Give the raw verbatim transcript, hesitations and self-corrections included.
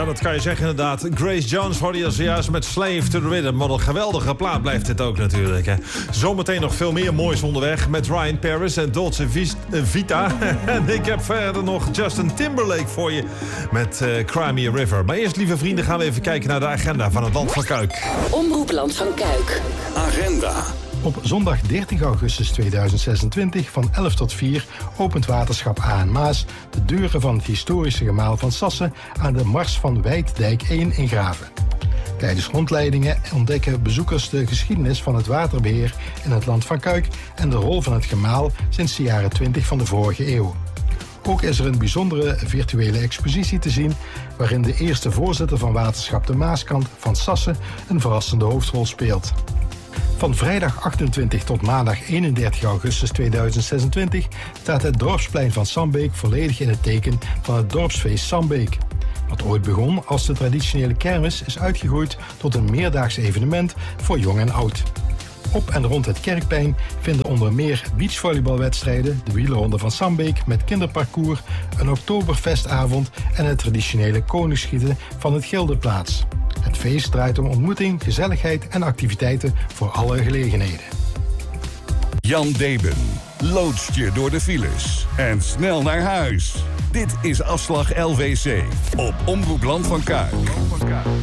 Ja, dat kan je zeggen inderdaad. Grace Jones hoorde je zojuist met Slave to the Rhythm. Wat een geweldige plaat blijft dit ook natuurlijk. Hè. Zometeen nog veel meer moois onderweg met Ryan Paris en Dolce Vita. En ik heb verder nog Justin Timberlake voor je met uh, Cry Me a River. Maar eerst, lieve vrienden, gaan we even kijken naar de agenda van het Land van Kuik. Omroep Land van Kuik. Agenda. Op zondag dertig augustus tweeduizend zesentwintig van elf tot vier opent Waterschap A en Maas de deuren van het historische gemaal van Sassen aan de Mars van Wijtdijk één in Graven. Tijdens rondleidingen ontdekken bezoekers de geschiedenis van het waterbeheer in het Land van Kuik en de rol van het gemaal sinds de jaren twintig van de vorige eeuw. Ook is er een bijzondere virtuele expositie te zien waarin de eerste voorzitter van Waterschap de Maaskant van Sassen een verrassende hoofdrol speelt. Van vrijdag achtentwintig tot maandag eenendertig augustus tweeduizend zesentwintig staat het dorpsplein van Sambeek volledig in het teken van het dorpsfeest Sambeek. Wat ooit begon als de traditionele kermis is uitgegroeid tot een meerdaags evenement voor jong en oud. Op en rond het Kerkplein vinden onder meer beachvolleybalwedstrijden, de wielerronde van Sambeek met kinderparcours, een oktoberfestavond en het traditionele koningsschieten van het Gilde plaats. Het feest draait om ontmoeting, gezelligheid en activiteiten voor alle gelegenheden. Jan Deben loodst je door de files en snel naar huis. Dit is Afslag L V C op Omroep Land van Kuik.